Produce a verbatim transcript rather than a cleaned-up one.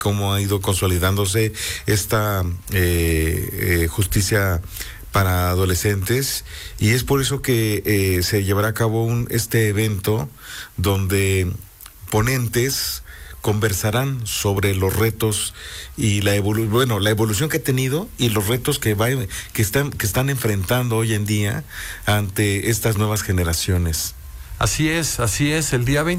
cómo ha ido consolidándose esta eh, eh, justicia para adolescentes, y es por eso que eh, se llevará a cabo un, este evento donde ponentes conversarán sobre los retos y la evolu bueno la evolución que ha tenido y los retos que va que están que están enfrentando hoy en día ante estas nuevas generaciones. Así es, así es, el día veinte